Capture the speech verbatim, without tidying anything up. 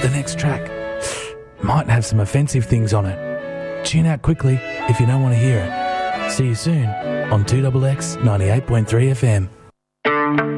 the next track might have some offensive things on it. Tune out quickly if you don't want to hear it. See you soon on two X X ninety-eight point three F M.